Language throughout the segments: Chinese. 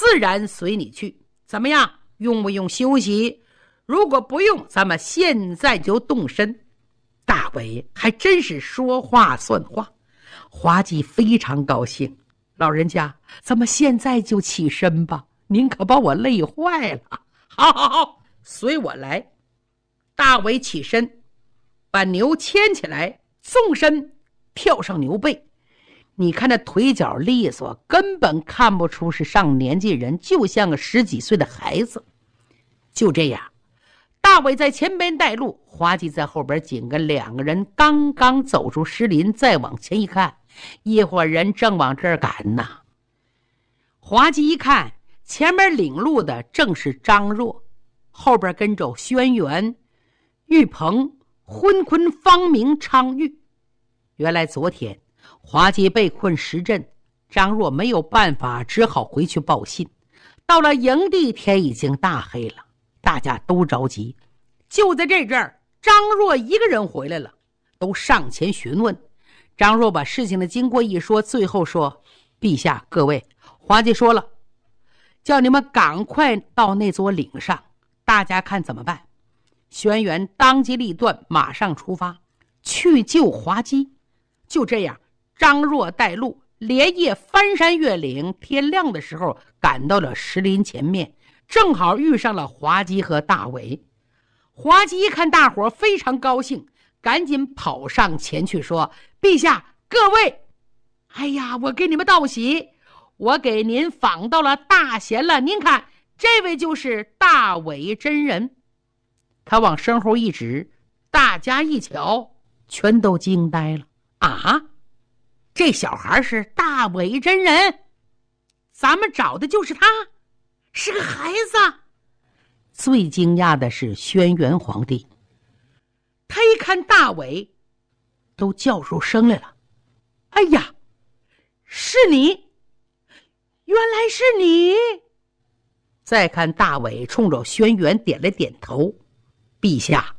然随你去。怎么样？用不用休息？如果不用，咱们现在就动身。大伟还真是说话算话，滑稽非常高兴。老人家，咱们现在就起身吧，您可把我累坏了。好好好，随我来。大伟起身，把牛牵起来，纵身跳上牛背。你看那腿脚利索，根本看不出是上年纪人，就像个10几岁的孩子。就这样，大伟在前边带路，滑稽在后边紧跟。2个人刚刚走出石林，再往前一看，一伙人正往这儿赶呢。滑稽一看，前面领路的正是张若，后边跟着轩辕、玉鹏、昏坤、方明、昌玉。原来昨天滑稽被困石阵，张若没有办法，只好回去报信。到了营地，天已经大黑了，大家都着急。就在这阵儿，张若一个人回来了，都上前询问。张若把事情的经过一说，最后说：陛下各位，滑稽说了，叫你们赶快到那座岭上，大家看怎么办？轩辕当机立断，马上出发去救滑稽。就这样，张若带路，连夜翻山越岭，天亮的时候赶到了石林前面，正好遇上了滑稽和大伟。滑稽一看大伙非常高兴，赶紧跑上前去说：陛下各位，哎呀，我给你们道喜，我给您访到了大贤了，您看这位就是大伟真人。他往身后一指，大家一瞧，全都惊呆了。啊，这小孩是大伟真人，咱们找的就是他，是个孩子。最惊讶的是轩辕皇帝，他一看大伟，都叫出声来了。哎呀，是你，原来是你。再看大伟，冲着轩辕点了点头。陛下，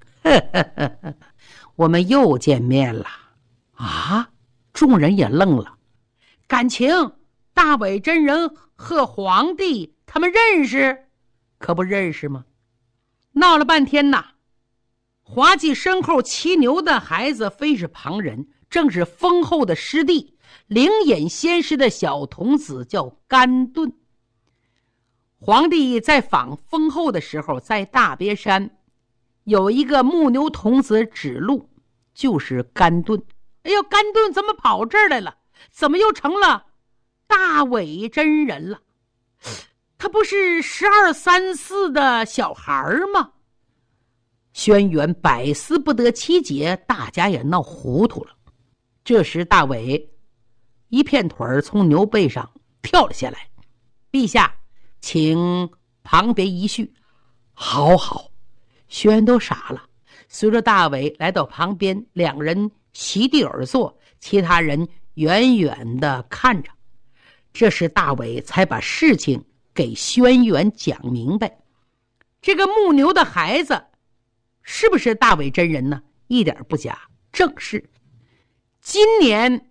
我们又见面了。啊！众人也愣了，感情大伟真人和皇帝他们认识，可不认识吗？闹了半天呐，滑稽身后骑牛的孩子非是旁人，正是封后的师弟，灵眼仙师的小童子，叫甘顿。皇帝在访封后的时候，在大别山有一个牧牛童子指路，就是甘顿。哎呦，甘顿怎么跑这儿来了？怎么又成了大伟真人了？他不是12、3、4的小孩吗？轩辕百思不得其解，大家也闹糊涂了。这时大伟一片腿从牛背上跳了下来。陛下，请旁边一叙。好好。轩辕都傻了，随着大伟来到旁边，2人席地而坐，其他人远远地看着。这时大伟才把事情给轩辕讲明白。这个牧牛的孩子是不是大伟真人呢？一点不假，正是。今年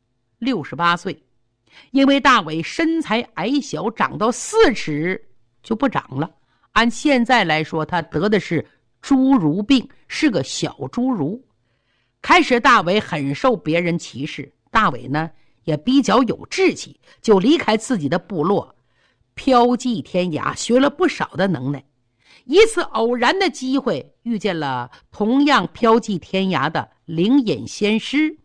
68岁，因为大伟身材矮小，长到4尺就不长了。按现在来说，他得的是侏儒病，是个小侏儒。开始大伟很受别人歧视，大伟呢也比较有志气，就离开自己的部落，飘迹天涯，学了不少的能耐。一次偶然的机会，遇见了同样飘迹天涯的灵眼仙师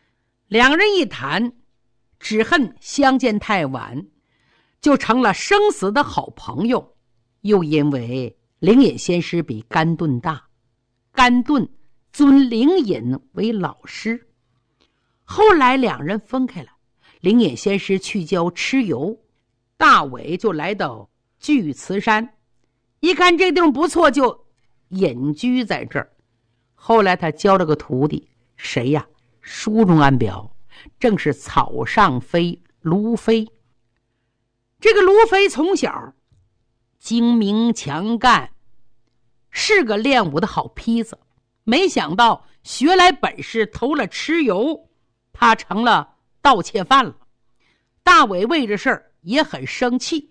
，2人一谈，只恨相见太晚，就成了生死的好朋友。又因为灵眼仙师比甘顿大，甘顿尊灵隐为老师。后来2人分开了，灵隐仙师去教蚩尤，大伟就来到巨慈山，一看这个地方不错，就隐居在这儿。后来他教了个徒弟，谁呀？书中暗表，正是草上飞卢飞。这个卢飞从小精明强干，是个练武的好坯子，没想到学来本事，投了蚩尤，他成了盗窃犯了。大伟为这事儿也很生气，